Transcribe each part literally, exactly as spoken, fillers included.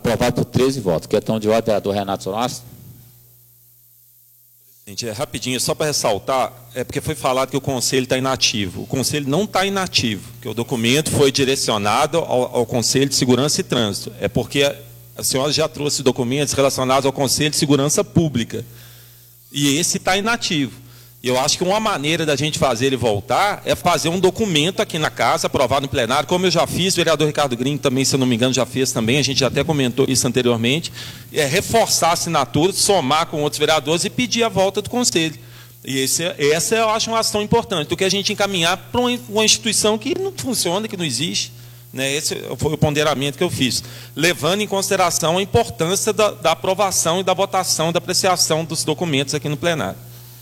Aprovado por treze votos. Questão de ordem, vereador Renato Sonossa. Gente, é rapidinho, só para ressaltar, é porque foi falado que o Conselho está inativo. O Conselho não está inativo, porque o documento foi direcionado ao, ao Conselho de Segurança e Trânsito. É porque a, a senhora já trouxe documentos relacionados ao Conselho de Segurança Pública. E esse está inativo. E eu acho que uma maneira da gente fazer ele voltar é fazer um documento aqui na casa, aprovado no plenário, como eu já fiz, o vereador Ricardo Gringo também, se eu não me engano, já fez também, a gente já até comentou isso anteriormente, é reforçar a assinatura, somar com outros vereadores e pedir a volta do Conselho. E esse, essa eu acho uma ação importante, do que a gente encaminhar para uma instituição que não funciona, que não existe. Né? Esse foi o ponderamento que eu fiz, levando em consideração a importância da, da aprovação e da votação, da apreciação dos documentos aqui no plenário.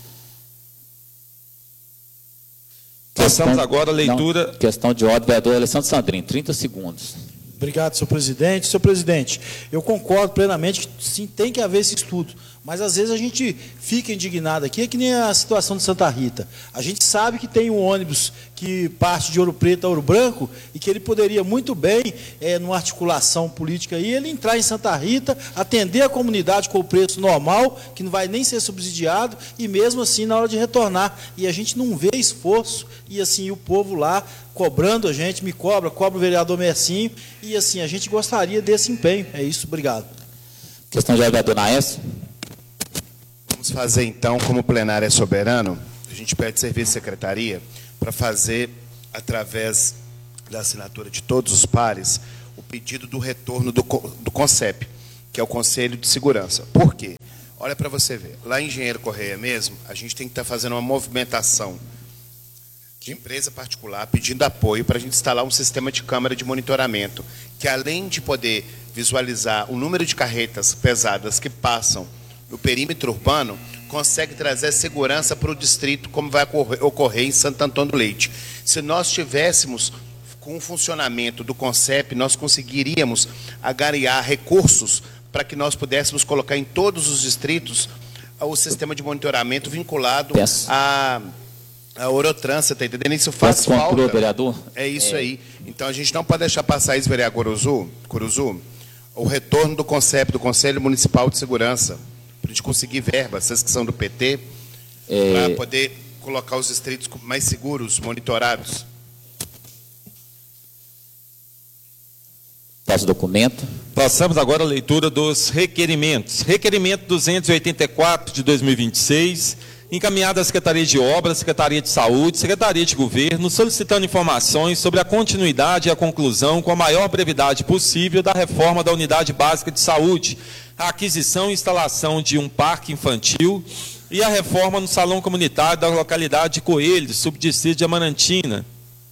Passamos agora a leitura... Não, questão de ordem, vereador Alessandro Sandrino, trinta segundos. Obrigado, senhor presidente. Senhor presidente, eu concordo plenamente que sim, tem que haver esse estudo. Mas, às vezes, a gente fica indignado aqui, é que nem a situação de Santa Rita. A gente sabe que tem um ônibus que parte de Ouro Preto a Ouro Branco e que ele poderia muito bem, é, numa articulação política, aí, ele entrar em Santa Rita, atender a comunidade com o preço normal, que não vai nem ser subsidiado, e mesmo assim, na hora de retornar. E a gente não vê esforço, e assim, o povo lá cobrando a gente, me cobra, cobra o vereador Mercinho, e assim, a gente gostaria desse empenho. É isso, obrigado. Questão de ordem, vereador Naércio. Vamos fazer, então, como o plenário é soberano, a gente pede serviço à secretaria para fazer, através da assinatura de todos os pares, o pedido do retorno do, do CONCEP, que é o Conselho de Segurança. Por quê? Olha para você ver, lá em Engenheiro Correia mesmo, a gente tem que estar fazendo uma movimentação de empresa particular, pedindo apoio para a gente instalar um sistema de câmara de monitoramento, que além de poder visualizar o número de carretas pesadas que passam no perímetro urbano, consegue trazer segurança para o distrito, como vai ocorrer em Santo Antônio do Leite. Se nós tivéssemos com o funcionamento do CONCEP, nós conseguiríamos agariar recursos para que nós pudéssemos colocar em todos os distritos o sistema de monitoramento vinculado Peço. a... A Orotrans, você está entendendo? Isso faz Peço conclua, falta. vereador. É isso é... aí. Então, a gente não pode deixar passar isso, vereador Curuzu, Curuzu, o retorno do CONCEP, do Conselho Municipal de Segurança, para a gente conseguir verba, vocês que são do P T, é... para poder colocar os distritos mais seguros, monitorados. Passa o documento. Passamos agora a leitura dos requerimentos. Requerimento duzentos e oitenta e quatro de dois mil e vinte e seis, encaminhado à Secretaria de Obras, Secretaria de Saúde, Secretaria de Governo, solicitando informações sobre a continuidade e a conclusão, com a maior brevidade possível, da reforma da Unidade Básica de Saúde, a aquisição e instalação de um parque infantil e a reforma no Salão Comunitário da localidade de Coelhos, subdistrito de Amarantina.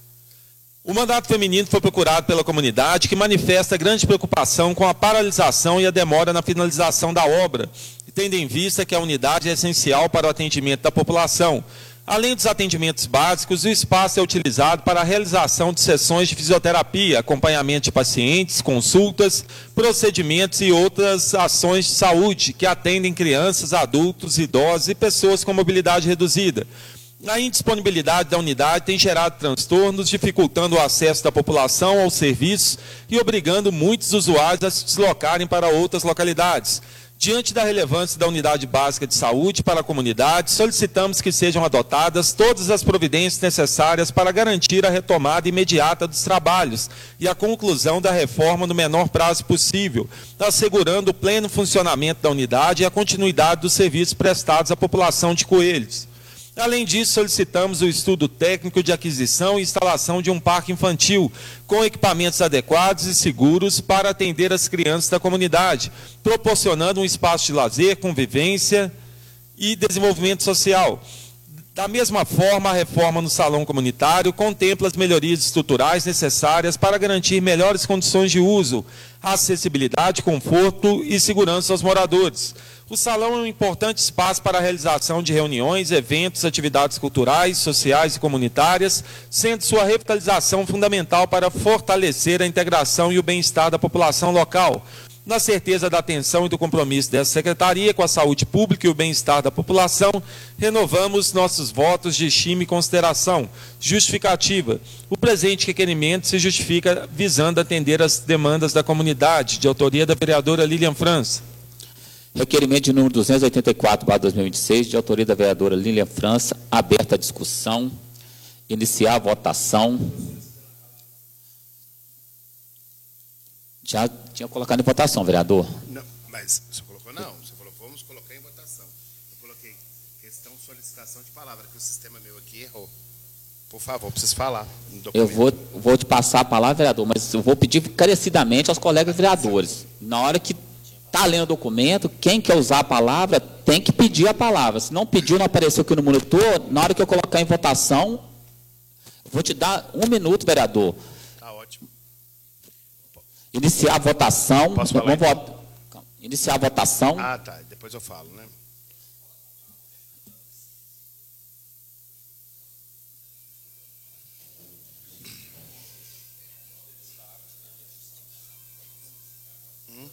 O mandato feminino foi procurado pela comunidade, que manifesta grande preocupação com a paralisação e a demora na finalização da obra, tendo em vista que a unidade é essencial para o atendimento da população. Além dos atendimentos básicos, o espaço é utilizado para a realização de sessões de fisioterapia, acompanhamento de pacientes, consultas, procedimentos e outras ações de saúde que atendem crianças, adultos, idosos e pessoas com mobilidade reduzida. A indisponibilidade da unidade tem gerado transtornos, dificultando o acesso da população aos serviços e obrigando muitos usuários a se deslocarem para outras localidades. Diante da relevância da Unidade Básica de Saúde para a comunidade, solicitamos que sejam adotadas todas as providências necessárias para garantir a retomada imediata dos trabalhos e a conclusão da reforma no menor prazo possível, assegurando o pleno funcionamento da unidade e a continuidade dos serviços prestados à população de Coelhos. Além disso, solicitamos o estudo técnico de aquisição e instalação de um parque infantil com equipamentos adequados e seguros para atender as crianças da comunidade, proporcionando um espaço de lazer, convivência e desenvolvimento social. Da mesma forma, a reforma no salão comunitário contempla as melhorias estruturais necessárias para garantir melhores condições de uso, acessibilidade, conforto e segurança aos moradores. O salão é um importante espaço para a realização de reuniões, eventos, atividades culturais, sociais e comunitárias, sendo sua revitalização fundamental para fortalecer a integração e o bem-estar da população local. Na certeza da atenção e do compromisso dessa secretaria com a saúde pública e o bem-estar da população, renovamos nossos votos de estima e consideração. Justificativa. O presente requerimento se justifica visando atender às demandas da comunidade, de autoria da vereadora Lilian França. Requerimento de número duzentos e oitenta e quatro barra dois mil e vinte e seis, de autoria da vereadora Lilian França, aberta a discussão, iniciar a votação. Já tinha colocado em votação, vereador. Não, mas você colocou não, você falou, vamos colocar em votação. Eu coloquei questão solicitação de palavra, que o sistema meu aqui errou. Por favor, preciso falar. Eu vou, vou te passar a palavra, vereador, mas eu vou pedir encarecidamente aos colegas vereadores. Na hora que está lendo o documento, quem quer usar a palavra tem que pedir a palavra. Se não pediu, não apareceu aqui no monitor, na hora que eu colocar em votação, eu vou te dar um minuto, vereador. Tá ótimo. Iniciar a votação. Posso falar, Vamos votar. Iniciar a votação. Ah, tá. Depois eu falo, né? Hum?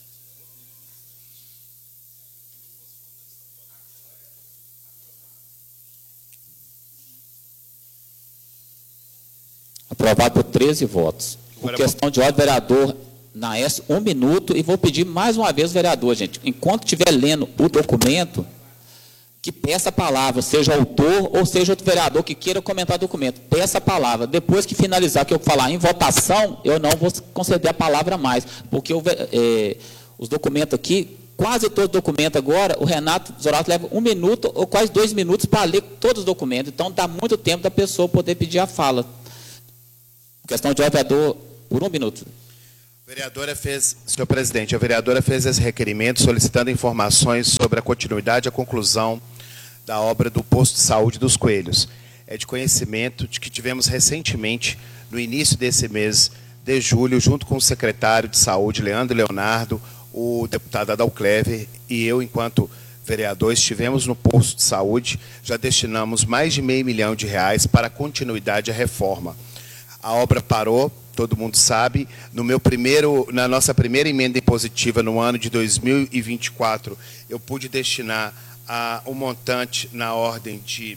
Aprovado por treze votos. Por Agora, questão de ordem, vereador Naes, um minuto, e vou pedir mais uma vez, vereador, gente, enquanto estiver lendo o documento, que peça a palavra, seja autor ou seja outro vereador que queira comentar o documento, peça a palavra. Depois que finalizar, que eu falar em votação, eu não vou conceder a palavra mais, porque eu, é, os documentos aqui, quase todos os documentos agora, o Renato Zorato leva um minuto ou quase dois minutos para ler todos os documentos, então dá muito tempo da pessoa poder pedir a fala. Questão de ordem, vereador, por um minuto. A vereadora fez, senhor presidente, a vereadora fez esse requerimento solicitando informações sobre a continuidade e a conclusão da obra do posto de saúde dos Coelhos. É de conhecimento de que tivemos recentemente, no início desse mês de julho, junto com o secretário de saúde, Leandro Leonardo, o deputado Adal Clever e eu, enquanto vereador, estivemos no posto de saúde, já destinamos mais de meio milhão de reais para a continuidade e a reforma. A obra parou, todo mundo sabe. No meu primeiro, na nossa primeira emenda impositiva no ano de dois mil e vinte e quatro, eu pude destinar a, um montante na ordem de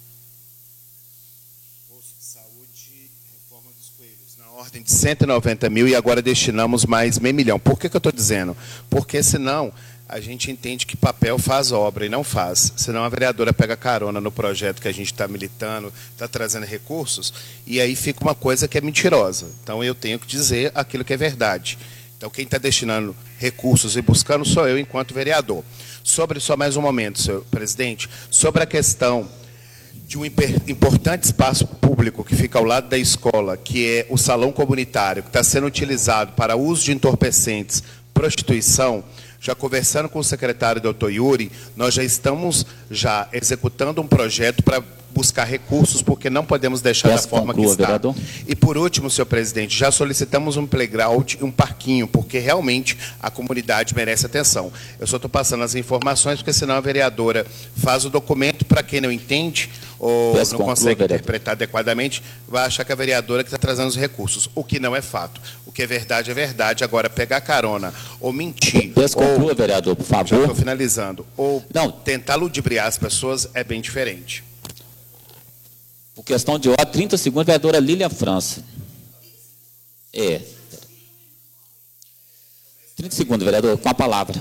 posto de saúde, reforma dos Coelhos, na ordem de cento e noventa mil, e agora destinamos mais meio milhão. Por que que eu estou dizendo? Porque senão a gente entende que papel faz obra e não faz. Senão a vereadora pega carona no projeto que a gente está militando, está trazendo recursos, e aí fica uma coisa que é mentirosa. Então eu tenho que dizer aquilo que é verdade. Então quem está destinando recursos e buscando sou eu enquanto vereador. Sobre, só mais um momento, senhor presidente, sobre a questão de um importante espaço público que fica ao lado da escola, que é o salão comunitário, que está sendo utilizado para uso de entorpecentes, prostituição. Já conversando com o secretário doutor Yuri, nós já estamos já executando um projeto para buscar recursos, porque não podemos deixar Peço da forma conclua, que está. vereador. E por último, senhor presidente, já solicitamos um playground e um parquinho, porque realmente a comunidade merece atenção. Eu só estou passando as informações, porque senão a vereadora faz o documento, para quem não entende ou Peço não conclua, consegue vereador. interpretar adequadamente, vai achar que é a vereadora que está trazendo os recursos, o que não é fato. O que é verdade é verdade. Agora, pegar carona ou mentir, Peço ou, conclua, vereador, por já estou favor. finalizando, ou Não. tentar ludibriar as pessoas é bem diferente. Por questão de ordem, trinta segundos, vereadora Lilian França. É. trinta segundos, vereador, com a palavra.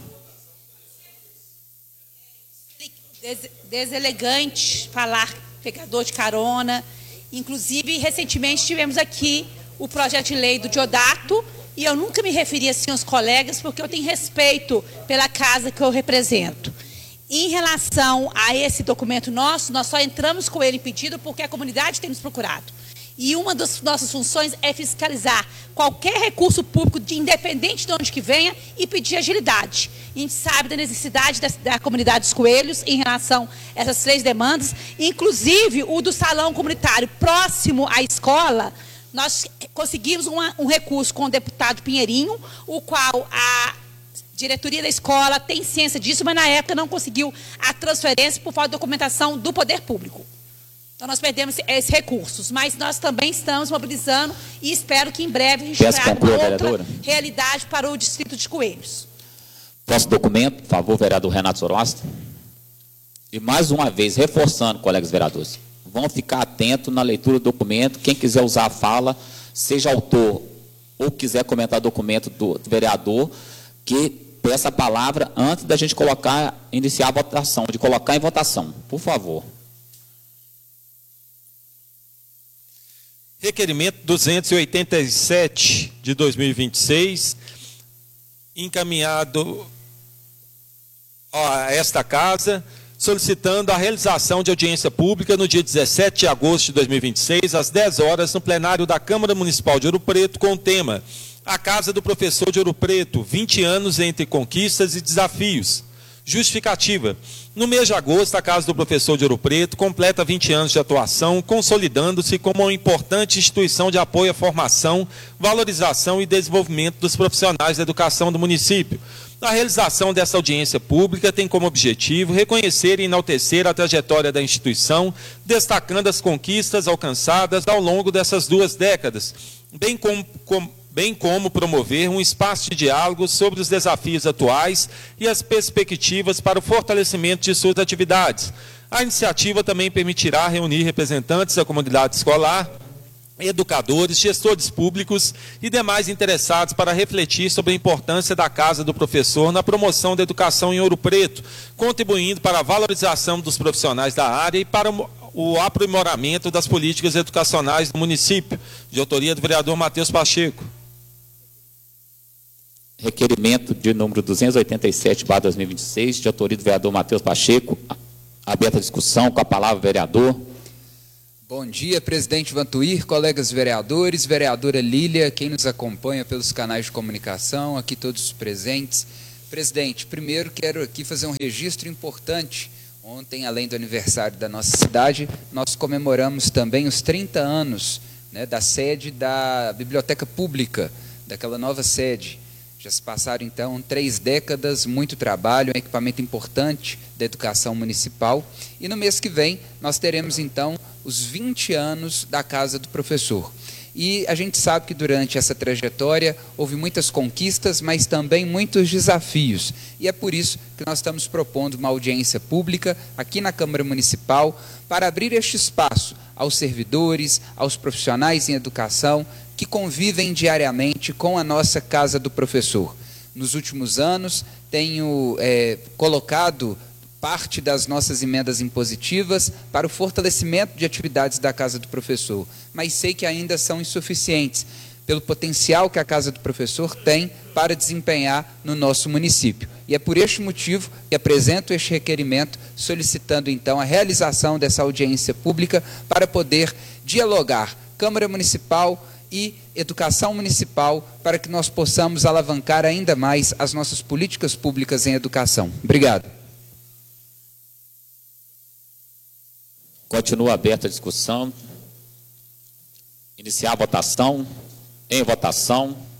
Des- deselegante falar pegador de carona. Inclusive, recentemente tivemos aqui o projeto de lei do Diodato, e eu nunca me referi assim aos colegas, porque eu tenho respeito pela casa que eu represento. Em relação a esse documento nosso, nós só entramos com ele em pedido porque a comunidade tem nos procurado. E uma das nossas funções é fiscalizar qualquer recurso público, de independente de onde que venha, e pedir agilidade. A gente sabe da necessidade da, da comunidade dos Coelhos em relação a essas três demandas, inclusive o do salão comunitário próximo à escola. Nós conseguimos uma, um recurso com o deputado Pinheirinho, o qual a diretoria da escola tem ciência disso, mas na época não conseguiu a transferência por falta de documentação do poder público. Então, nós perdemos esses recursos, mas nós também estamos mobilizando e espero que em breve a gente Peço traga conclua, uma outra vereadora. realidade para o distrito de Coelhos. Próximo documento, por favor, vereador Renato Soroasta. E mais uma vez, reforçando, colegas vereadores, vão ficar atentos na leitura do documento. Quem quiser usar a fala, seja autor ou quiser comentar o documento do vereador, que peça a palavra antes da gente colocar, iniciar a votação, de colocar em votação. Por favor. Requerimento duzentos e oitenta e sete de dois mil e vinte e seis, encaminhado a esta casa, solicitando a realização de audiência pública no dia dezessete de agosto de dois mil e vinte e seis, às dez horas, no plenário da Câmara Municipal de Ouro Preto, com o tema A Casa do Professor de Ouro Preto, vinte anos entre conquistas e desafios. Justificativa. No mês de agosto, a Casa do Professor de Ouro Preto completa vinte anos de atuação, consolidando-se como uma importante instituição de apoio à formação, valorização e desenvolvimento dos profissionais da educação do município. A realização dessa audiência pública tem como objetivo reconhecer e enaltecer a trajetória da instituição, destacando as conquistas alcançadas ao longo dessas duas décadas, bem como, como bem como promover um espaço de diálogo sobre os desafios atuais e as perspectivas para o fortalecimento de suas atividades. A iniciativa também permitirá reunir representantes da comunidade escolar, educadores, gestores públicos e demais interessados para refletir sobre a importância da Casa do Professor na promoção da educação em Ouro Preto, contribuindo para a valorização dos profissionais da área e para o aprimoramento das políticas educacionais do município, de autoria do vereador Matheus Pacheco. Requerimento de número duzentos e oitenta e sete barra dois mil e vinte e seis, de autoria do vereador Matheus Pacheco. Aberta a discussão, com a palavra o vereador. Bom dia, presidente Vantuir, colegas vereadores, vereadora Lília, quem nos acompanha pelos canais de comunicação, aqui todos os presentes. Presidente, primeiro quero aqui fazer um registro importante. Ontem, além do aniversário da nossa cidade, nós comemoramos também os trinta anos, né, da sede da Biblioteca Pública, daquela nova sede. Já se passaram, então, três décadas, muito trabalho, um equipamento importante da educação municipal. E no mês que vem, nós teremos, então, os vinte anos da Casa do Professor. E a gente sabe que durante essa trajetória houve muitas conquistas, mas também muitos desafios. E é por isso que nós estamos propondo uma audiência pública aqui na Câmara Municipal para abrir este espaço aos servidores, aos profissionais em educação que convivem diariamente com a nossa Casa do Professor. Nos últimos anos, tenho é, colocado parte das nossas emendas impositivas para o fortalecimento de atividades da Casa do Professor, mas sei que ainda são insuficientes, pelo potencial que a Casa do Professor tem para desempenhar no nosso município. E é por este motivo que apresento este requerimento, solicitando então a realização dessa audiência pública para poder dialogar Câmara Municipal e educação municipal, para que nós possamos alavancar ainda mais as nossas políticas públicas em educação. Obrigado. Continua aberta a discussão. Iniciar a votação. Em votação.